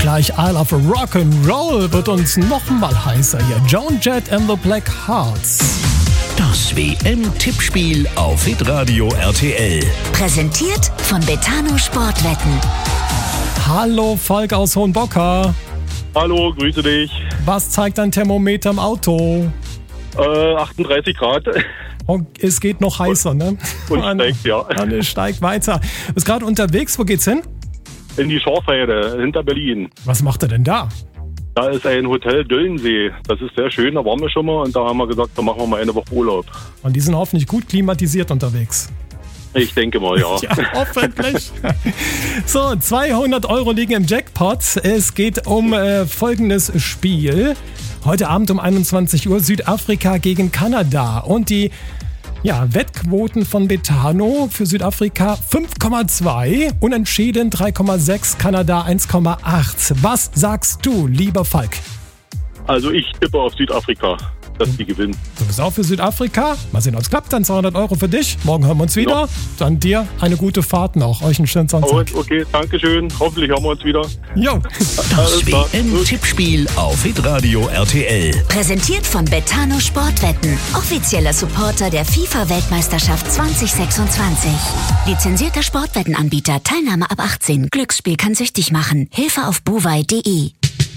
gleich I Love Rock'n'Roll wird uns nochmal heißer hier. Joan Jett and the Black Hearts. Das WM-Tippspiel auf Hitradio RTL. Präsentiert von Betano Sportwetten. Hallo Falk aus Hohenbocker. Hallo, grüße dich. Was zeigt dein Thermometer im Auto? 38 Grad. Und es geht noch heißer, ne? Und steigt, ja. Und es steigt weiter. Du bist gerade unterwegs, wo geht's hin? In die Schorfheide, hinter Berlin. Was macht er denn da? Da ist ein Hotel Döllensee. Das ist sehr schön, da waren wir schon mal und da haben wir gesagt, da machen wir mal eine Woche Urlaub. Und die sind hoffentlich gut klimatisiert unterwegs. Ich denke mal, ja. Ja, hoffentlich. So, 200 € liegen im Jackpot. Es geht um folgendes Spiel. Heute Abend um 21 Uhr Südafrika gegen Kanada. Und die Wettquoten von Betano für Südafrika 5,2, Unentschieden 3,6, Kanada 1,8. Was sagst du, lieber Falk? Also ich tippe auf Südafrika, dass die gewinnen. Du bist auch für Südafrika. Mal sehen, ob es klappt. Dann 200 € für dich. Morgen hören wir uns wieder. Ja. Dann dir eine gute Fahrt noch. Euch einen schönen Sonntag. Okay, danke schön. Hoffentlich hören wir uns wieder. Jo. Das WM-Tippspiel auf Hitradio RTL. Präsentiert von Betano Sportwetten. Offizieller Supporter der FIFA-Weltmeisterschaft 2026. Lizenzierter Sportwettenanbieter. Teilnahme ab 18. Glücksspiel kann süchtig machen. Hilfe auf buwei.de.